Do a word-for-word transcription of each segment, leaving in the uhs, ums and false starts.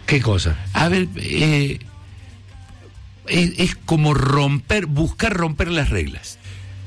¿Qué cosa? A ver, eh, es, es como romper, buscar romper las reglas.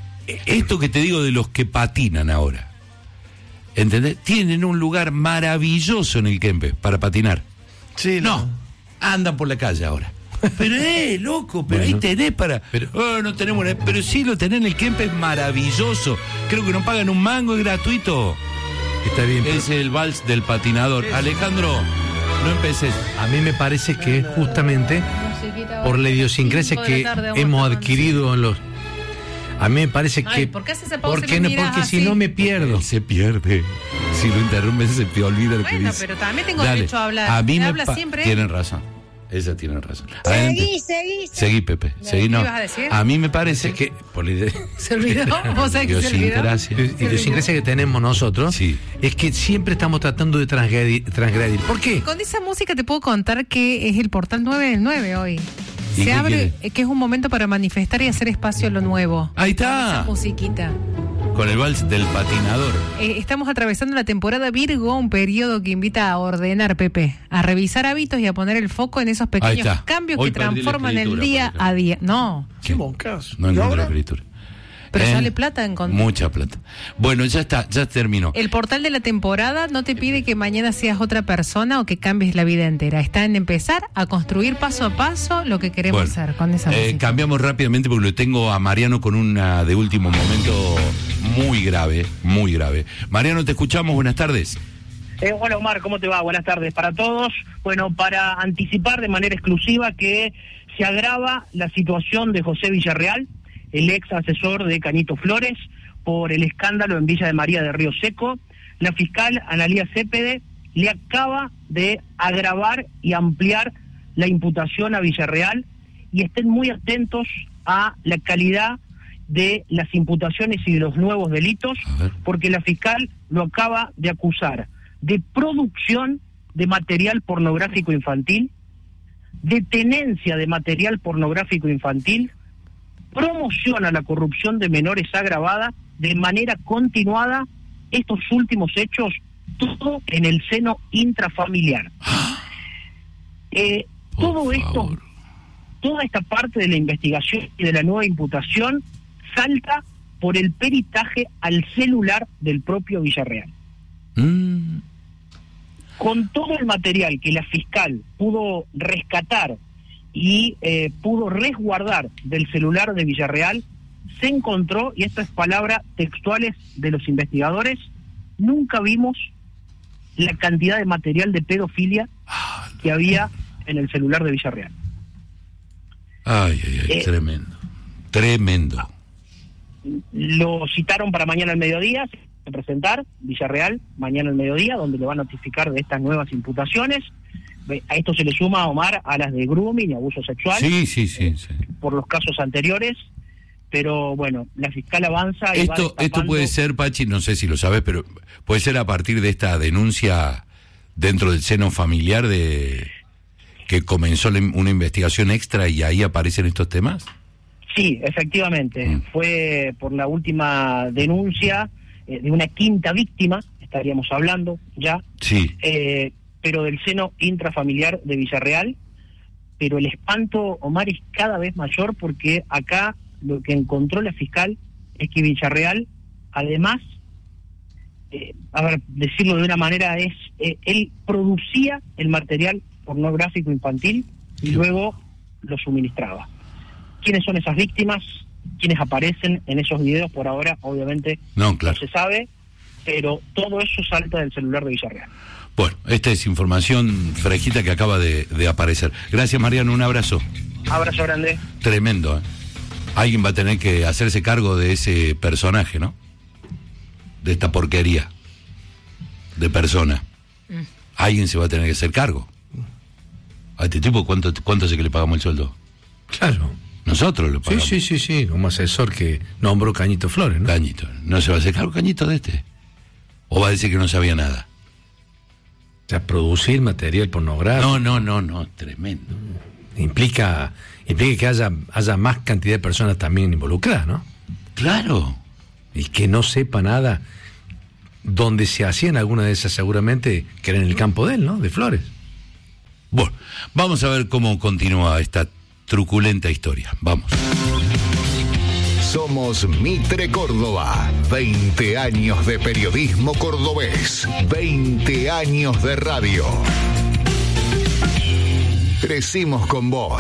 Esto que te digo de los que patinan ahora, ¿entendés? Tienen un lugar maravilloso en el Kempes para patinar. Sí, no, no andan por la calle ahora. Pero, eh, loco, pero bueno, ahí tenés para... Pero, oh, no tenemos... Pero sí lo tenés en el Kempes, maravilloso. Creo que no pagan un mango, es gratuito. Está bien. Es pero... el vals del patinador. Sí. Alejandro, no empeces. A mí me parece que justamente por la idiosincrasia que hemos adquirido en los... A mí me parece que... Ay, ¿por qué hace esa pausa? Porque, no, porque si no me pierdo. Él se pierde. Si lo interrumpes se te olvida lo bueno, que dice. Bueno, pero también tengo Dale. derecho a hablar. A mí me, habla pa- siempre. Tienen razón. Ella tiene razón. Seguí, seguí. Seguí, Pepe. Seguí, no. ¿Qué ibas a decir? A mí me parece que... Por la idea... ¿Se olvidó? ¿Vos sabés que se olvidó? Idiosincrasia. Idiosincrasia que tenemos nosotros, sí, es que siempre estamos tratando de transgredir. transgredir. ¿Por qué? Con esa música te puedo contar que es el portal nueve del nueve hoy. Se abre, quiere? Que es un momento para manifestar y hacer espacio a lo nuevo. Ahí está. Con esa musiquita. Con el vals del patinador. Eh, estamos atravesando la temporada Virgo, un periodo que invita a ordenar, Pepe, a revisar hábitos y a poner el foco en esos pequeños cambios Hoy que transforman el día a día. No. Qué moncazo. No encuentro la escritura. Pero ¿Eh? sale plata en contra. Mucha plata. Bueno, ya está, ya terminó. El portal de la temporada no te pide que mañana seas otra persona o que cambies la vida entera. Está en empezar a construir paso a paso lo que queremos bueno, hacer con esa eh, música. Cambiamos rápidamente porque lo tengo a Mariano con una de último momento muy grave, muy grave. Mariano, te escuchamos, buenas tardes. Eh, hola Omar, ¿cómo te va? Buenas tardes para todos. Bueno, para anticipar de manera exclusiva que se agrava la situación de José Villarreal, el ex asesor de Cañito Flores, por el escándalo en Villa de María de Río Seco. La fiscal Analía Cepede le acaba de agravar y ampliar la imputación a Villarreal, y estén muy atentos a la calidad de las imputaciones y de los nuevos delitos, porque la fiscal lo acaba de acusar de producción de material pornográfico infantil, de tenencia de material pornográfico infantil, promoción a la corrupción de menores agravada de manera continuada. Estos últimos hechos, todo en el seno intrafamiliar. Eh, todo esto, toda esta parte de la investigación y de la nueva imputación salta por el peritaje al celular del propio Villarreal. Mm. Con todo el material que la fiscal pudo rescatar y eh, pudo resguardar del celular de Villarreal, se encontró, y estas palabras textuales de los investigadores, nunca vimos la cantidad de material de pedofilia que había en el celular de Villarreal. Ay, ay, ay, eh, tremendo, tremendo. Lo citaron para mañana al mediodía, se va a presentar Villarreal mañana al mediodía, donde le va a notificar de estas nuevas imputaciones. A esto se le suma, Omar, a las de grooming y abuso sexual. Sí, sí, sí, sí. Por los casos anteriores. Pero bueno, la fiscal avanza y esto, va destapando... Esto puede ser, Pachi, no sé si lo sabes, pero puede ser a partir de esta denuncia dentro del seno familiar de que comenzó una investigación extra y ahí aparecen estos temas. Sí, efectivamente. Mm. Fue por la última denuncia eh, de una quinta víctima, estaríamos hablando ya. Sí. Eh, pero del seno intrafamiliar de Villarreal. Pero el espanto, Omar, es cada vez mayor, porque acá lo que encontró la fiscal es que Villarreal, además, eh, a ver, decirlo de una manera, es eh, él producía el material pornográfico infantil y luego lo suministraba. ¿Quiénes son esas víctimas? ¿Quiénes aparecen en esos videos? Por ahora, obviamente, no, claro. no se sabe, pero todo eso salta del celular de Villarreal. Bueno, esta es información fresquita que acaba de, de aparecer. Gracias, Mariano, un abrazo. Abrazo grande. Tremendo, ¿eh? Alguien va a tener que hacerse cargo de ese personaje, ¿no? De esta porquería de persona. Mm. Alguien se va a tener que hacer cargo. A este tipo, ¿cuánto, cuánto hace que le pagamos el sueldo? Claro. Nosotros lo pagamos. Sí, sí, sí, sí, como asesor que nombró Cañito Flores, ¿no? Cañito. ¿No se va a hacer cargo Cañito de este? ¿O va a decir que no sabía nada? O sea, producir material pornográfico. No, no, no, no, tremendo. Implica, implica que haya, haya más cantidad de personas también involucradas, ¿no? Claro. Y que no sepa nada. Donde se hacían algunas de esas seguramente, que era en el campo de él, ¿no? De Flores. Bueno, vamos a ver cómo continúa esta truculenta historia. Vamos. Somos Mitre Córdoba. veinte años de periodismo cordobés. veinte años de radio. Crecimos con vos.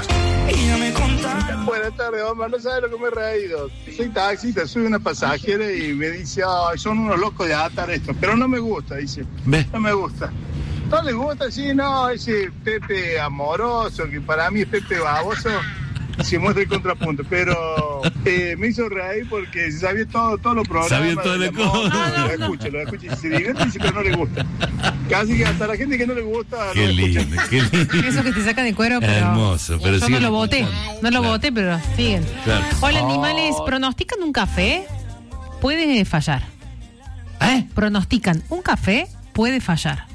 Buenas tardes, Omar. No sabes lo que me he reído. Soy taxista, soy una pasajera y me dice, ay, son unos locos de atar esto. Pero no me gusta, dice. ¿Ve? No me gusta. ¿No le gusta? Sí, no, ese Pepe amoroso, que para mí es Pepe baboso, se muestra el contrapunto. Pero eh, me hizo reír porque sabía todo, todo los programas. Sabía todo lo cosas. Lo escucha, lo escucha y se divierte y dice que no le gusta. Casi que hasta la gente que no le gusta. Qué no lindo, qué lindo. Eso que te sacan de cuero, pero. Hermoso, pero yo sí. no lo voté, no lo Claro. voté, pero siguen. Claro. Hola, animales, ¿pronostican un café? Puede fallar. ¿Eh? Pronostican un café, puede fallar.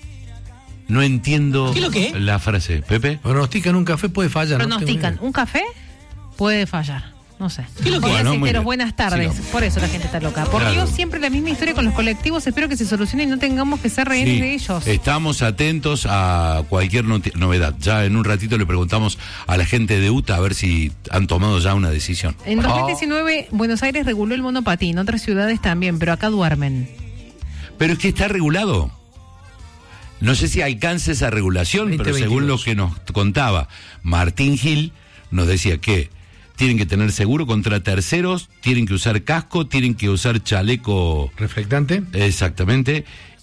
No entiendo ¿Qué es lo que? la frase. ¿Pepe? Pronostican un café, puede fallar. ¿no? Pronostican un café, puede fallar. No sé. ¿Qué es lo que? Hola, Bueno, muy cesteros, bien. buenas tardes. Sigamos. Por eso la gente está loca. Por Claro. Dios, siempre la misma historia con los colectivos. Espero que se solucione y no tengamos que ser rehenes Sí, de ellos. estamos atentos a cualquier noti- novedad. Ya en un ratito le preguntamos a la gente de U T A a ver si han tomado ya una decisión. En dos mil diecinueve, Buenos Aires reguló el monopatín, otras ciudades también, pero acá duermen. Pero es que está regulado. No sé si alcanza esa regulación, veinte pero según lo veintidós. que nos contaba Martín Gil, nos decía que tienen que tener seguro contra terceros, tienen que usar casco, tienen que usar chaleco, Reflectante. exactamente,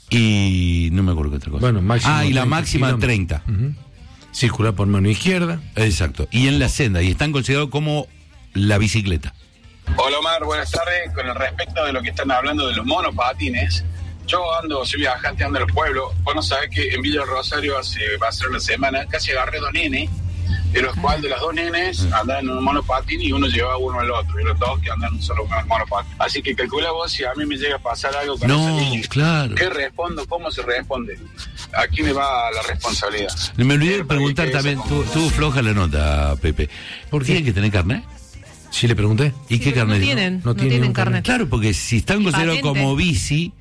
y no me acuerdo qué otra cosa. Bueno, máximo ah, y la treinta máxima kilómetros. treinta. Ujú. Circular por mano izquierda. Exacto. Y en la senda, y están considerados como la bicicleta. Hola Omar, buenas tardes. Con el respecto de lo que están hablando de los monopatines, yo ando, soy viajante, ando en el pueblo. Vos no sabés que en Villa del Rosario hace, va a ser una semana, casi agarré dos nenes, de los cuales de los dos nenes andan en un monopatín y uno lleva uno al otro, y los dos que andan solo con el monopatín. Así que calcula vos si a mí me llega a pasar algo con No, ese niño. claro. ¿Qué respondo? ¿Cómo se responde? ¿A quién le va la responsabilidad? Me olvidé de Para que preguntar quede también, esa tu- confusión. tuvo floja la nota, Pepe. ¿Por qué? ¿Tienen que tener carnet? Sí, le pregunté. ¿Y qué pero carnet? no tienen, No no, tienen tienen un carnet. carnet. Claro, porque si están Y considerados patente. como bici,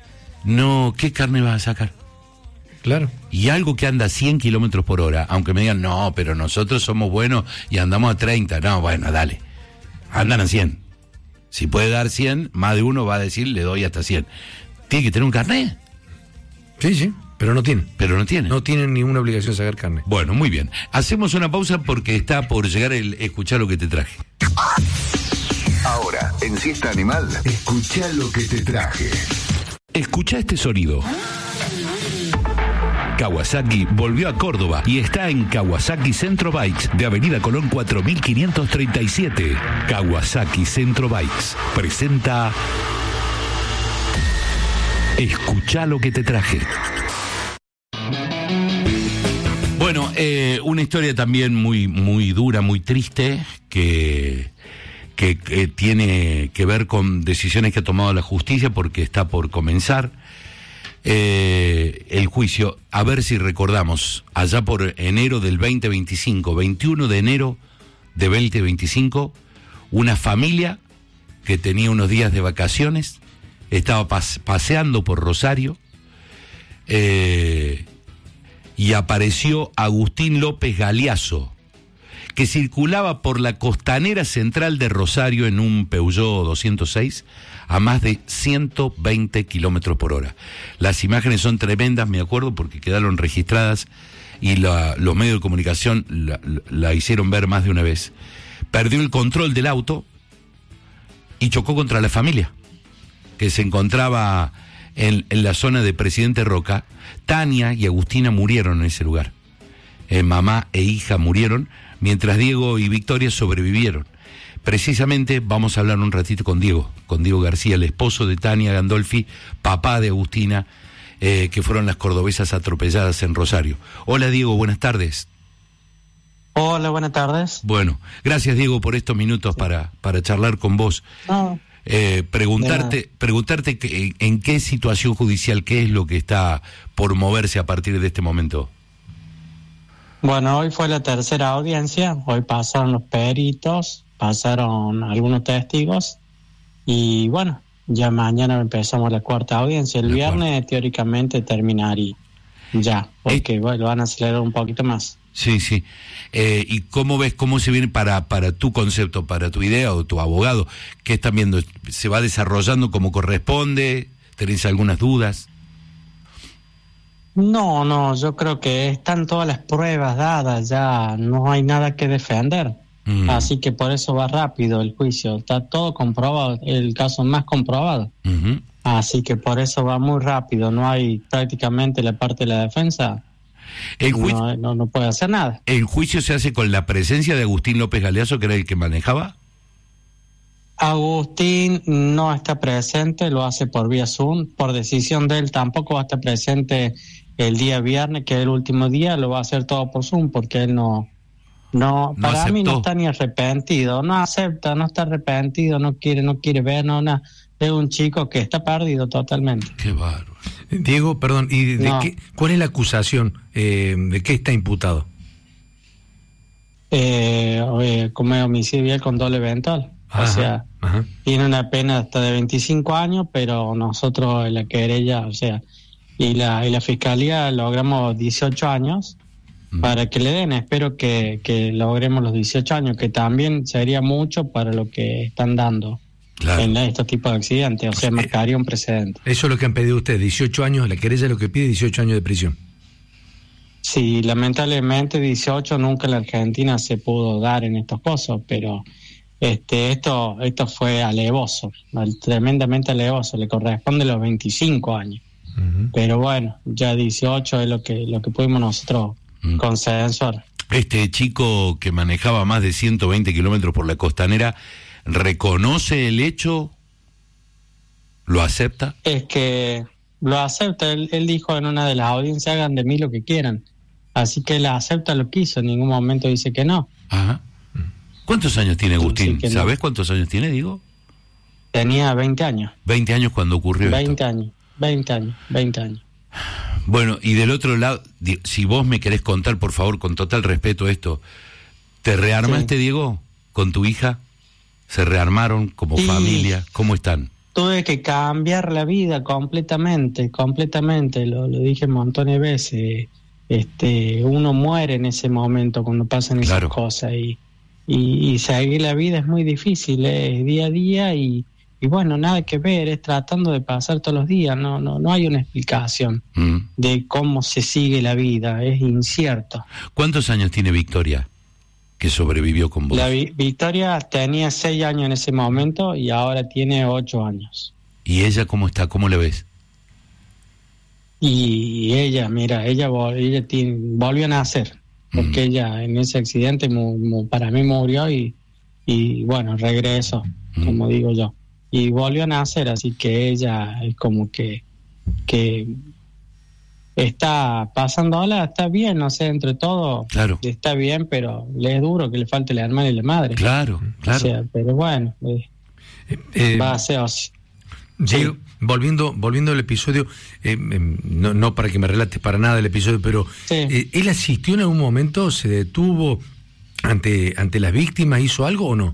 no, ¿qué carnet vas a sacar? Claro. Y algo que anda a cien kilómetros por hora, aunque me digan, no, pero nosotros somos buenos y andamos a treinta. No, bueno, dale. Andan a cien. Si puede dar cien, más de uno va a decir, le doy hasta cien. Tiene que tener un carnet, Sí, sí, pero no tienen. pero no tiene. No tienen ninguna obligación de sacar carne. Bueno, muy bien. Hacemos una pausa porque está por llegar el escuchar lo que te traje. Ahora, en Siesta Animal, escuchá lo que te traje. Escucha este sonido. Kawasaki volvió a Córdoba y está en Kawasaki Centro Bikes de Avenida Colón cuatro mil quinientos treinta y siete. Kawasaki Centro Bikes presenta Escuchá lo que te traje. Bueno, eh, una historia también muy, muy dura, muy triste, que, que, que tiene que ver con decisiones que ha tomado la justicia porque está por comenzar eh, el juicio. A ver si recordamos, allá por enero del veinte veinticinco, veintiuno de enero de veinte veinticinco, una familia que tenía unos días de vacaciones, estaba pas- paseando por Rosario, eh, y apareció Agustín López Galeazzo, que circulaba por la costanera central de Rosario en un Peugeot doscientos seis a más de ciento veinte kilómetros por hora. Las imágenes son tremendas, me acuerdo, porque quedaron registradas y la, los medios de comunicación la, la hicieron ver más de una vez. Perdió el control del auto y chocó contra la familia, que se encontraba en, en la zona de Presidente Roca. Tania y Agustina murieron en ese lugar. Eh, mamá e hija murieron, mientras Diego y Victoria sobrevivieron. Precisamente vamos a hablar un ratito con Diego, con Diego García, el esposo de Tania Gandolfi, papá de Agustina, eh, que fueron las cordobesas atropelladas en Rosario. Hola Diego, buenas tardes. Hola, buenas tardes. Bueno, gracias Diego por estos minutos para, para charlar con vos. No, Eh, preguntarte, preguntarte que, en qué situación judicial, qué es lo que está por moverse a partir de este momento. bueno, hoy fue la tercera audiencia, hoy pasaron los peritos, pasaron algunos testigos y bueno, ya mañana empezamos la cuarta audiencia. El La viernes teóricamente terminaría. ya, porque eh, bueno, lo van a acelerar un poquito más. Sí, sí. Eh, ¿Y cómo ves, cómo se viene para, para tu concepto, para tu idea o tu abogado? ¿Qué están viendo? ¿Se va desarrollando como corresponde? ¿Tenés algunas dudas? No, no, yo creo que están todas las pruebas dadas, ya no hay nada que defender. Mm. Así que por eso va rápido el juicio. Está todo comprobado, el caso más comprobado. Uh-huh. Así que por eso va muy rápido. No hay prácticamente la parte de la defensa. El juicio, no, no, no puede hacer nada. ¿El juicio se hace con la presencia de Agustín López Galeazzo, que era el que manejaba? Agustín no está presente, lo hace por vía Zoom. Por decisión de él tampoco va a estar presente el día viernes, que es el último día, lo va a hacer todo por Zoom, porque él no... No, no para aceptó. mí no está ni arrepentido, no acepta, no está arrepentido, no quiere, no quiere ver, no, no, es un chico que está perdido totalmente. Qué bárbaro. Diego, perdón, ¿y de no. qué, cuál es la acusación? Eh, ¿De qué está imputado? Eh, eh, como es homicidio vial con doble eventual, ajá, o sea, ajá. Tiene una pena hasta de veinticinco años, pero nosotros en la querella, o sea, y la, y la fiscalía logramos dieciocho años. Para que le den, espero que, que logremos los dieciocho años, que también sería mucho para lo que están dando claro. en estos tipos de accidentes, o sea, marcaría un precedente. Eso es lo que han pedido ustedes, dieciocho años, la querella lo que pide dieciocho años de prisión. Sí, lamentablemente dieciocho nunca en la Argentina se pudo dar en estos casos, pero este esto esto fue alevoso, tremendamente alevoso, le corresponde los veinticinco años, uh-huh. Pero bueno, ya dieciocho es lo que, lo que pudimos nosotros consensuar. Este chico que manejaba más de ciento veinte kilómetros por la costanera, ¿reconoce el hecho? ¿Lo acepta? Es que lo acepta, él, él dijo en una de las audiencias, hagan de mí lo que quieran, así que él acepta lo que hizo, en ningún momento dice que no. Ajá. ¿Cuántos años tiene Agustín? Sí, ¿sabés no. cuántos años tiene, digo? Tenía veinte años. veinte años cuando ocurrió veinte esto. años, veinte años, veinte años. Bueno, y del otro lado, si vos me querés contar, por favor, con total respeto esto, ¿te rearmaste, sí. Diego, con tu hija? ¿Se rearmaron como sí. familia? ¿Cómo están? Tuve que cambiar la vida completamente, completamente, lo, lo dije un montón de veces. Este, uno muere en ese momento cuando pasan esas claro. cosas y, y, y seguir la vida es muy difícil, es día a día y... Y bueno, nada que ver, es tratando de pasar todos los días, no no no hay una explicación mm. de cómo se sigue la vida, es incierto. ¿Cuántos años tiene Victoria, que sobrevivió con vos? La Vi- Victoria tenía seis años en ese momento y ahora tiene ocho años. ¿Y ella cómo está? ¿Cómo le ves? Y ella, mira, ella, ella tiene, volvió a nacer, porque mm. ella en ese accidente mu, mu, para mí murió y, y bueno, regresó, mm. como digo yo. Y volvió a nacer, así que ella es como que que está pasándola, está bien, no sé, entre todo claro. está bien, pero le es duro que le falte la hermana y la madre. Claro, claro. O sea, pero bueno, eh, eh, va a ser así. Diego, sí. volviendo, volviendo al episodio, eh, no, no para que me relates para nada el episodio, pero sí. eh, ¿él asistió en algún momento, se detuvo ante, ante las víctimas, hizo algo o no?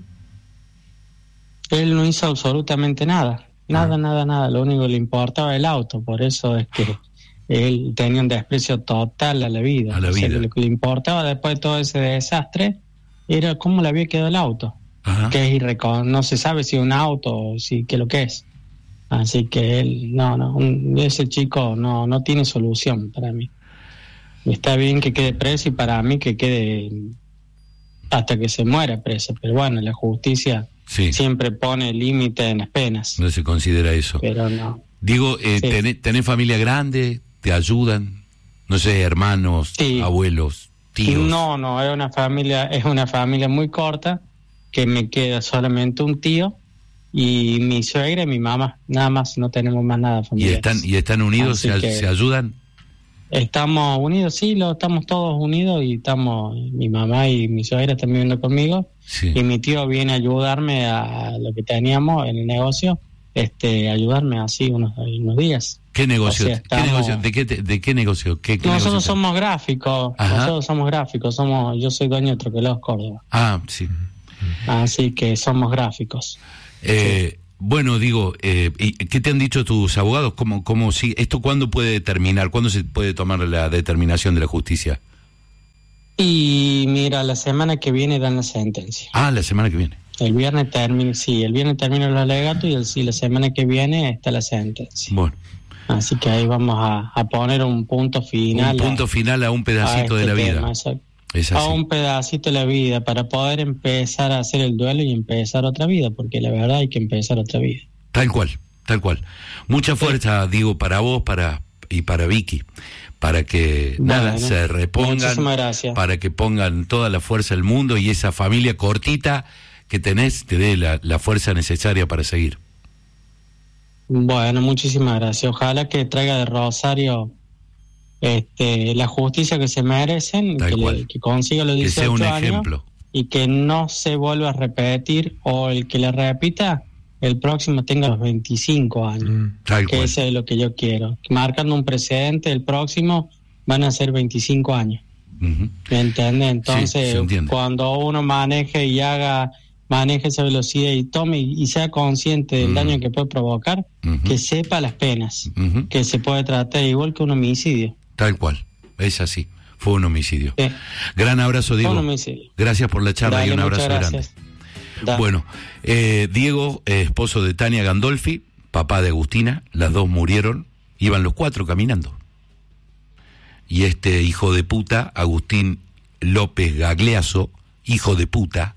Él no hizo absolutamente nada, nada, ah. nada, nada, lo único que le importaba el auto, por eso es que él tenía un desprecio total a la vida. A la vida. O sea, lo que le importaba después de todo ese desastre era cómo le había quedado el auto, Ajá. que es irrecon- no se sabe si un auto o si qué lo que es. Así que él, no, no, un, ese chico no, no tiene solución para mí. Está bien que quede preso y para mí que quede hasta que se muera preso, pero bueno, la justicia sí. siempre pone límite en las penas. No se considera eso. Pero no. Digo, eh, sí. tenés, ¿tenés familia grande? ¿Te ayudan? No sé, hermanos, sí. abuelos, tíos. No, no, es una familia, es una familia muy corta, que me queda solamente un tío y mi suegra y mi mamá, nada más, no tenemos más nada familiar. ¿Y están, y están unidos? ¿Se, ¿Se ayudan? Estamos unidos, sí, lo, estamos todos unidos y estamos, mi mamá y mi suegra están viviendo conmigo sí. y mi tío viene a ayudarme a lo que teníamos en el negocio, este, ayudarme así unos, unos días. ¿Qué negocio? O sea, estamos... ¿Qué negocio? ¿De qué, de qué negocio? ¿Qué, qué nosotros negocio somos gráficos, Ajá. nosotros somos gráficos, somos, yo soy dueño de Troquelados Córdoba. Ah, sí. Así que somos gráficos. Eh, sí. Bueno, digo, eh, ¿qué te han dicho tus abogados? ¿Cómo, cómo si, ¿Esto cuándo puede terminar? ¿Cuándo se puede tomar la determinación de la justicia? Y mira, la semana que viene dan la sentencia. Ah, la semana que viene. El viernes termina, sí, el viernes termina el alegato y el, sí, la semana que viene está la sentencia. Bueno. Así que ahí vamos a, a poner un punto final. Un punto a, final a un pedacito a este de la vida. Tema, es a un pedacito de la vida para poder empezar a hacer el duelo y empezar otra vida, porque la verdad hay que empezar otra vida. Tal cual, tal cual. Mucha fuerza, sí. Digo, para vos para y para Vicky, para que bueno, nada se repongan, para que pongan toda la fuerza del mundo y esa familia cortita que tenés te dé la, la fuerza necesaria para seguir. Bueno, muchísimas gracias. Ojalá que traiga de Rosario Este, la justicia que se merecen, que, le, que consiga los dieciocho que sea un años ejemplo. Y que no se vuelva a repetir, o el que le repita el próximo tenga los veinticinco años, mm, que cual. Eso es lo que yo quiero, marcando un precedente. El próximo van a ser veinticinco años. Uh-huh. ¿Me entiendes? Entonces sí, cuando uno maneje y haga maneje esa velocidad y tome y, y sea consciente del uh-huh. daño que puede provocar, uh-huh. que sepa las penas, uh-huh. que se puede tratar igual que un homicidio. Tal cual, es así, fue un homicidio. Sí. Gran abrazo, Diego. Gracias por la charla. Dale, y un abrazo grande. Dale. Bueno, eh, Diego, eh, esposo de Tania Gandolfi, papá de Agustina, las dos murieron, iban los cuatro caminando. Y este hijo de puta, Agustín López Gagliaso, hijo de puta,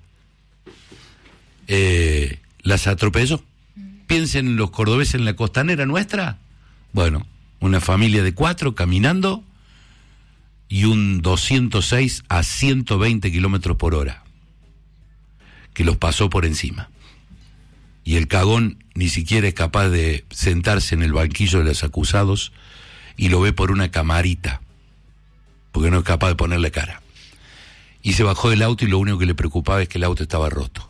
eh, las atropelló. Piensen en los cordobeses en la costanera nuestra. Bueno, una familia de cuatro caminando y un doscientos seis a ciento veinte kilómetros por hora que los pasó por encima. Y el cagón ni siquiera es capaz de sentarse en el banquillo de los acusados y lo ve por una camarita, porque no es capaz de ponerle cara. Y se bajó del auto y lo único que le preocupaba es que el auto estaba roto.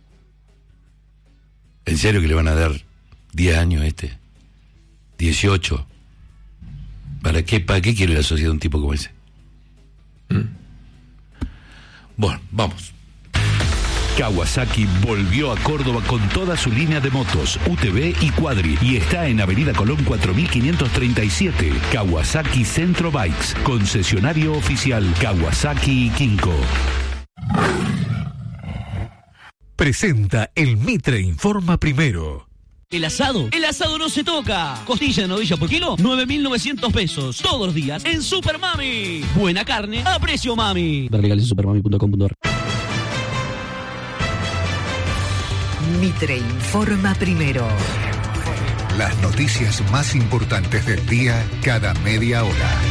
¿En serio que le van a dar diez años a este? dieciocho. ¿Para qué, ¿Para qué quiere la sociedad un tipo como ese? ¿Mm? Bueno, vamos. Kawasaki volvió a Córdoba con toda su línea de motos, U T V y Quadri, y está en Avenida Colón cuatro mil quinientos treinta y siete. Kawasaki Centro Bikes, concesionario oficial Kawasaki y Kinko. Presenta el Mitre Informa Primero. ¿El asado? El asado no se toca. Costilla de novilla por kilo, nueve mil novecientos pesos. Todos los días en Super Mami. Buena carne a precio mami. Ver legales en supermami punto com punto ar. Mitre Informa Primero. Las noticias más importantes del día cada media hora.